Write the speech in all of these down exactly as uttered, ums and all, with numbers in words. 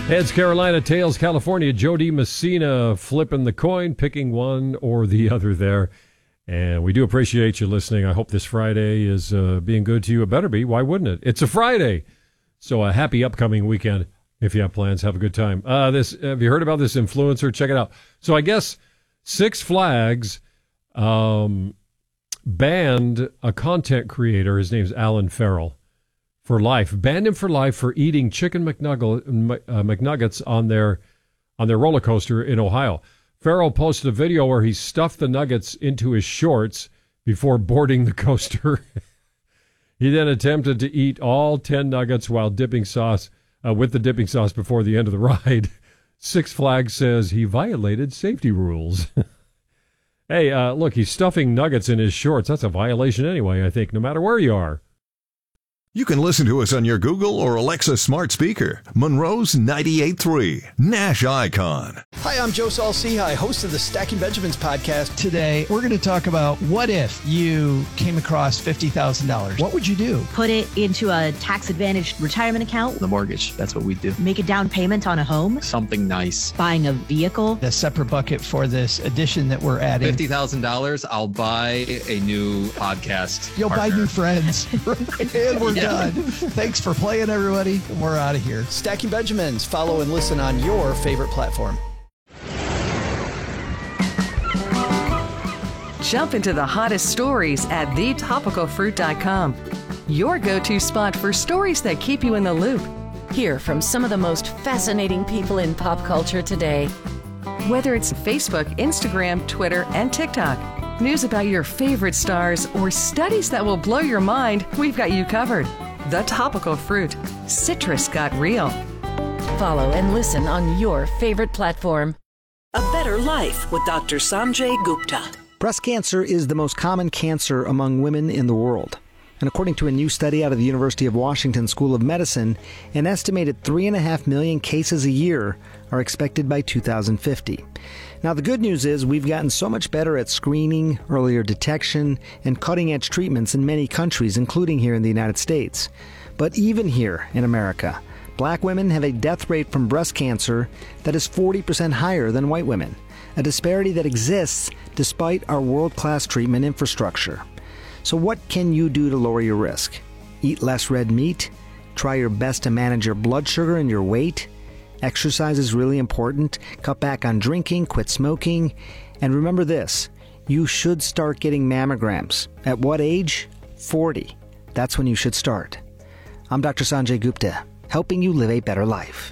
Heads Carolina, tails California. Jody Messina flipping the coin, picking one or the other there. And we do appreciate you listening. I hope this Friday is uh, being good to you. It better be. Why wouldn't it? It's a Friday. So a happy upcoming weekend. If you have plans, have a good time. Uh, this have you heard about this influencer? Check it out. So I guess Six Flags um, banned a content creator. His name's Alan Farrell. For life, banned him for life for eating chicken McNugget, uh, McNuggets on their on their roller coaster in Ohio. Farrell posted a video where he stuffed the nuggets into his shorts before boarding the coaster. He then attempted to eat all ten nuggets while dipping sauce uh, with the dipping sauce before the end of the ride. Six Flags says he violated safety rules. Hey, uh, look, he's stuffing nuggets in his shorts. That's a violation anyway, I think, no matter where you are. You can listen to us on your Google or Alexa smart speaker. Monroe's ninety-eight point three, Nash Icon. Hi, I'm Joe Saul-Sehy, host of the Stacking Benjamins podcast. Today, we're going to talk about what if you came across fifty thousand dollars? What would you do? Put it into a tax-advantaged retirement account. The mortgage, that's what we do. Make a down payment on a home. Something nice. Buying a vehicle. The separate bucket for this addition that we're adding. fifty thousand dollars, I'll buy a new podcast You'll partner. buy new friends. And we're Yeah. done. Thanks for playing, everybody. We're out of here. Stacking Benjamins. Follow and listen on your favorite platform. Jump into the hottest stories at the topical fruit dot com. Your go-to spot for stories that keep you in the loop. Hear from some of the most fascinating people in pop culture today. Whether it's Facebook, Instagram, Twitter, and TikTok, news about your favorite stars, or studies that will blow your mind, we've got you covered. The Topical Fruit. Citrus got real. Follow and listen on your favorite platform. A Better Life with Doctor Sanjay Gupta. Breast cancer is the most common cancer among women in the world. And according to a new study out of the University of Washington School of Medicine, an estimated three and a half million cases a year are expected by two thousand fifty. Now, the good news is we've gotten so much better at screening, earlier detection, and cutting-edge treatments in many countries, including here in the United States. But even here in America, black women have a death rate from breast cancer that is forty percent higher than white women, a disparity that exists despite our world-class treatment infrastructure. So what can you do to lower your risk? Eat less red meat? Try your best to manage your blood sugar and your weight? Exercise is really important. Cut back on drinking, quit smoking. And remember this, you should start getting mammograms. At what age? forty. That's when you should start. I'm Doctor Sanjay Gupta, helping you live a better life.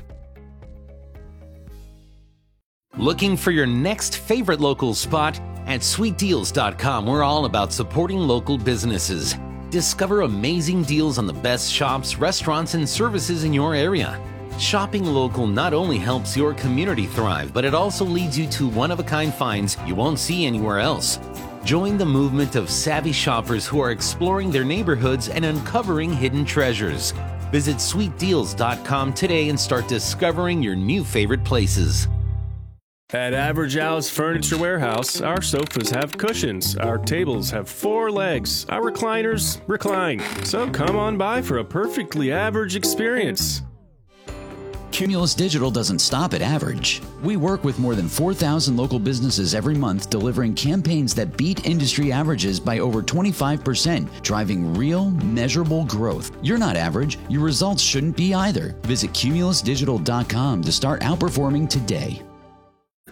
Looking for your next favorite local spot? At sweet deals dot com, we're all about supporting local businesses. Discover amazing deals on the best shops, restaurants, and services in your area. Shopping local not only helps your community thrive, but it also leads you to one-of-a-kind finds you won't see anywhere else. Join the movement of savvy shoppers who are exploring their neighborhoods and uncovering hidden treasures. Visit sweet deals dot com today and start discovering your new favorite places. At Average Al's Furniture Warehouse, our sofas have cushions, our tables have four legs, our recliners recline. So come on by for a perfectly average experience. Cumulus Digital doesn't stop at average. We work with more than four thousand local businesses every month, delivering campaigns that beat industry averages by over twenty-five percent, driving real, measurable growth. You're not average. Your results shouldn't be either. Visit cumulus digital dot com to start outperforming today.